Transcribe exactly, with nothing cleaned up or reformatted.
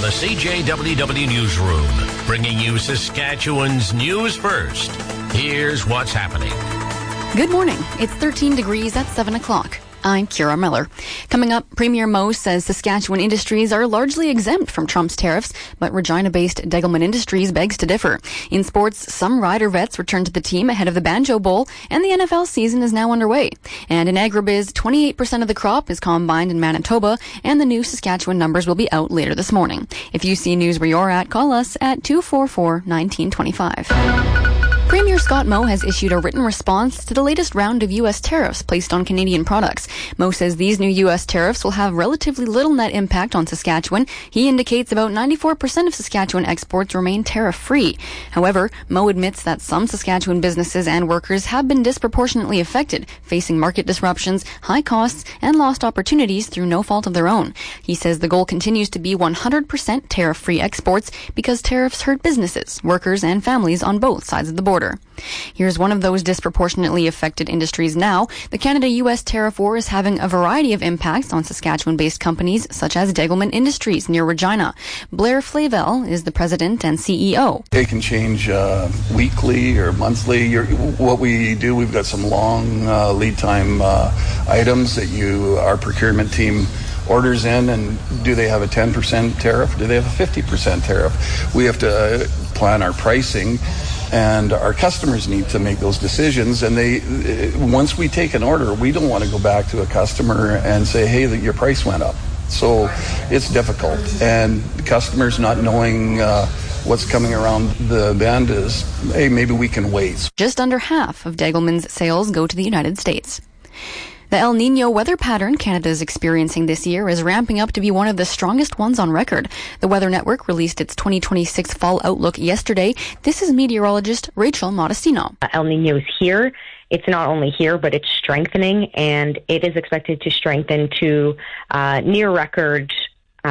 the C J W W Newsroom, bringing you Saskatchewan's news first. Here's what's happening. Good morning. It's thirteen degrees at seven o'clock. I'm Kira Miller. Coming up, Premier Moe says Saskatchewan industries are largely exempt from Trump's tariffs, but Regina-based Degelman Industries begs to differ. In sports, some rider vets returned to the team ahead of the Banjo Bowl, and the N F L season is now underway. And in agribiz, twenty-eight percent of the crop is combined in Manitoba, and the new Saskatchewan numbers will be out later this morning. If you see news where you're at, call us at two four four, one nine two five. Premier Scott Moe has issued a written response to the latest round of U S tariffs placed on Canadian products. Moe says these new U S tariffs will have relatively little net impact on Saskatchewan. He indicates about ninety-four percent of Saskatchewan exports remain tariff-free. However, Moe admits that some Saskatchewan businesses and workers have been disproportionately affected, facing market disruptions, high costs, and lost opportunities through no fault of their own. He says the goal continues to be one hundred percent tariff-free exports because tariffs hurt businesses, workers, and families on both sides of the border. Here's one of those disproportionately affected industries now. The Canada-U S tariff war is having a variety of impacts on Saskatchewan-based companies such as Degelman Industries near Regina. Blair Flavel is the president and C E O. It can change uh, weekly or monthly. You're, what we do, we've got some long uh, lead time uh, items that you, our procurement team orders in, and do they have a ten percent tariff? Do they have a fifty percent tariff? We have to plan our pricing, and our customers need to make those decisions. And they, once we take an order, we don't want to go back to a customer and say, hey, your price went up. So it's difficult. And customers not knowing uh, what's coming around the bend is, hey, maybe we can wait. Just under half of Degelman's sales go to the United States. The El Nino weather pattern Canada is experiencing this year is ramping up to be one of the strongest ones on record. The Weather Network released its twenty twenty-six fall outlook yesterday. This is meteorologist Rachel Modestino. El Nino is here. It's not only here, but it's strengthening, and it is expected to strengthen to uh, near record